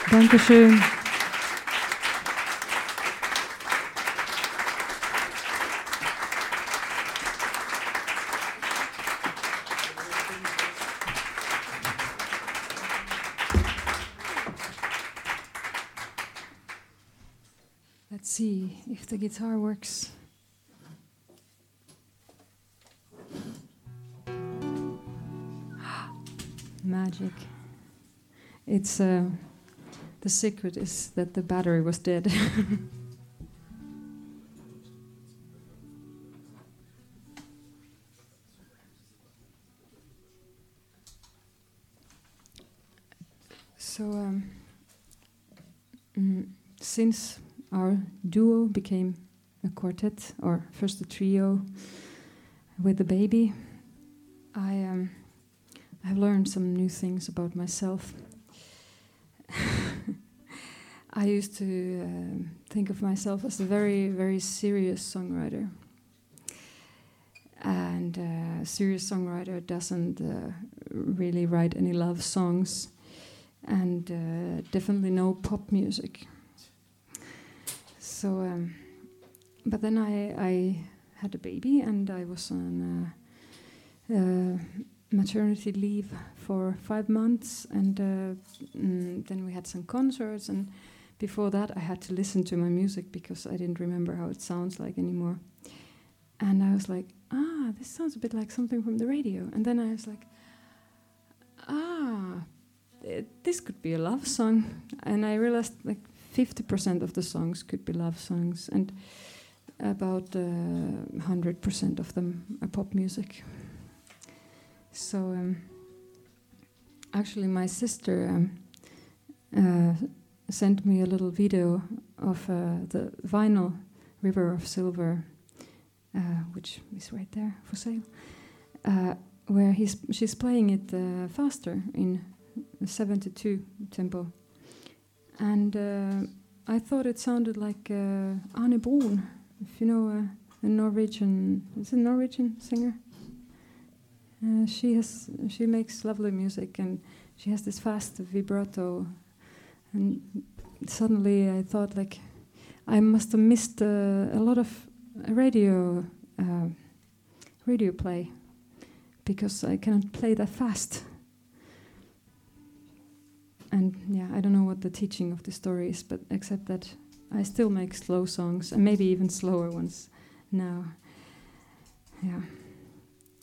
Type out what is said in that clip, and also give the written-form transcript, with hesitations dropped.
Dankeschön. Let's see if the guitar works. Magic. It's the secret is that the battery was dead. So since our duo became a quartet, or first a trio with the baby, I have learned some new things about myself. I used to think of myself as a very, very serious songwriter. And a serious songwriter doesn't really write any love songs, and definitely no pop music. So, but then I had a baby, and I was on maternity leave for 5 months, and then we had some concerts, and before that I had to listen to my music because I didn't remember how it sounds like anymore. And I was like, this sounds a bit like something from the radio. And then I was like, this could be a love song. And I realized like 50% of the songs could be love songs, and about 100% of them are pop music. So actually my sister sent me a little video of the vinyl River of Silver, which is right there for sale, where she's playing it faster in 72 tempo. And I thought it sounded like Arne Bruun, if you know a Norwegian, is it a Norwegian singer? She makes lovely music, and she has this fast vibrato. And suddenly I thought, like, I must have missed a lot of radio play because I cannot play that fast. And yeah, I don't know what the teaching of the story is, but except that I still make slow songs, and maybe even slower ones now. Yeah.